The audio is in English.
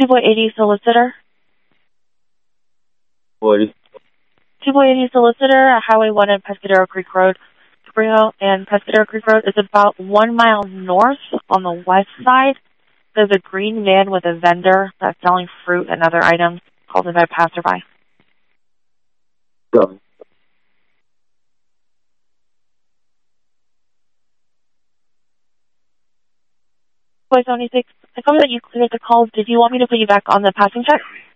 2.80 solicitor. What is 2.80 solicitor at Highway 1 and Pescadero Creek Road. Cabrillo and Pescadero Creek Road is about 1 mile north on the west side. There's a green van with a vendor that's selling fruit and other items called in by passerby. Go. Boy, 76, I told you that you cleared the call. Did you want me to put you back on the passing check?